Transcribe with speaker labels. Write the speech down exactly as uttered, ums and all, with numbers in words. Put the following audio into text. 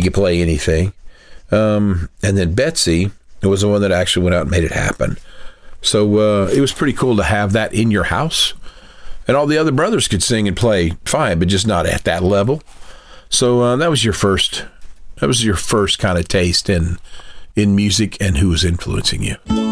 Speaker 1: He could play anything. Um, and then Betsy was the one that actually went out and made it happen. So uh, it was pretty cool to have that in your house. And all the other brothers could sing and play fine, but just not at that level. So uh, that was your first, that was your first kind of taste in in music and who was influencing you.